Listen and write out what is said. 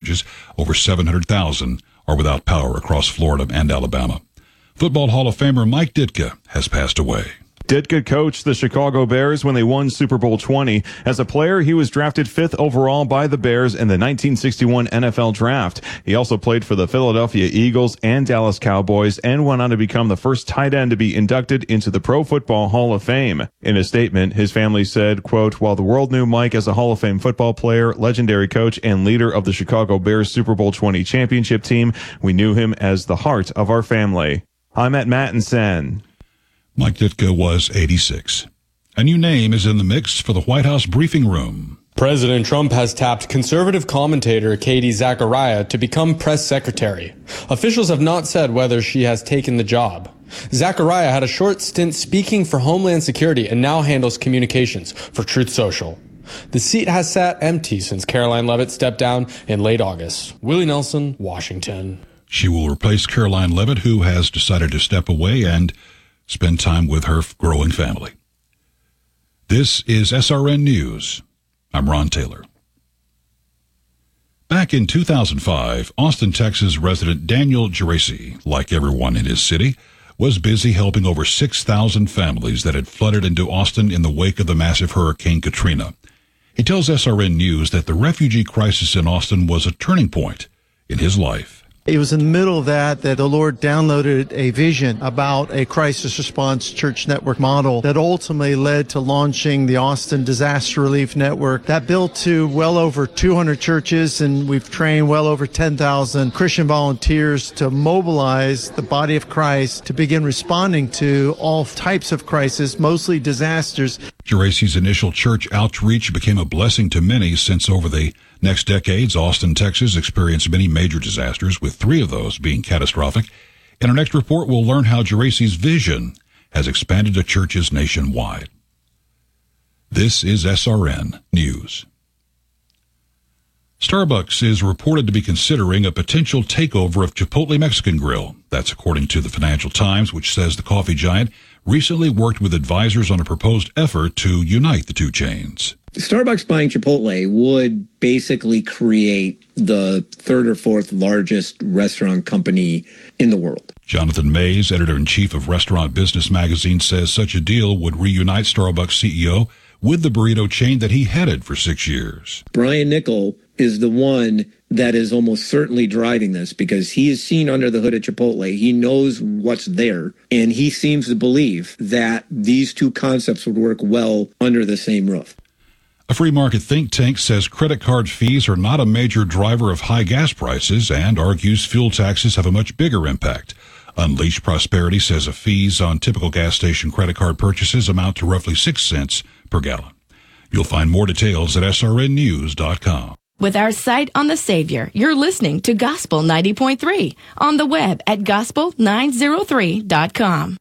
outages. Over 700,000 are without power across Florida and Alabama. Football Hall of Famer Mike Ditka has passed away. Ditka coached the Chicago Bears when they won Super Bowl 20. As a player, he was drafted 5th overall by the Bears in the 1961 NFL Draft. He also played for the Philadelphia Eagles and Dallas Cowboys and went on to become the first tight end to be inducted into the Pro Football Hall of Fame. In a statement, his family said, quote, "While the world knew Mike as a Hall of Fame football player, legendary coach, and leader of the Chicago Bears Super Bowl 20 championship team, we knew him as the heart of our family." I'm at Mattinson. Mike Ditka was 86. A new name is in the mix for the White House briefing room. President Trump has tapped conservative commentator Katie Zachariah to become press secretary. Officials have not said whether she has taken the job. Zachariah had a short stint speaking for Homeland Security and now handles communications for Truth Social. The seat has sat empty since Caroline Leavitt stepped down in late August. Willie Nelson, Washington. She will replace Caroline Leavitt, who has decided to step away and spend time with her growing family. This is SRN News. I'm Ron Taylor. Back in 2005, Austin, Texas resident Daniel Geraci, like everyone in his city, was busy helping over 6,000 families that had flooded into Austin in the wake of the massive Hurricane Katrina. He tells SRN News that the refugee crisis in Austin was a turning point in his life. It was in the middle of that the Lord downloaded a vision about a crisis response church network model that ultimately led to launching the Austin Disaster Relief Network. That built to well over 200 churches, and we've trained well over 10,000 Christian volunteers to mobilize the body of Christ to begin responding to all types of crises, mostly disasters. Geraci's initial church outreach became a blessing to many since over the next decades, Austin, Texas experienced many major disasters, with 3 of those being catastrophic. In our next report, we'll learn how Geraci's vision has expanded to churches nationwide. This is SRN News. Starbucks is reported to be considering a potential takeover of Chipotle Mexican Grill. That's according to the Financial Times, which says the coffee giant recently worked with advisors on a proposed effort to unite the two chains. Starbucks buying Chipotle would basically create the 3rd or 4th largest restaurant company in the world. Jonathan Mays, editor-in-chief of Restaurant Business Magazine, says such a deal would reunite Starbucks CEO with the burrito chain that he headed for 6 years. Brian Niccol is the one that is almost certainly driving this because he is seen under the hood at Chipotle. He knows what's there, and he seems to believe that these two concepts would work well under the same roof. A free market think tank says credit card fees are not a major driver of high gas prices and argues fuel taxes have a much bigger impact. Unleash Prosperity says the fees on typical gas station credit card purchases amount to roughly 6 cents per gallon. You'll find more details at srnnews.com. With our sight on the Savior, you're listening to Gospel 90.3 on the web at gospel903.com.